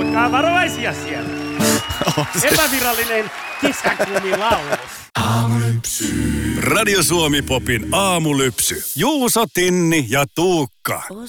Olkaa varovaisia siellä. Epävirallinen kesäkumilaulu. Radio Suomi Popin aamulypsy. Juuso, Tinni ja Tuukka.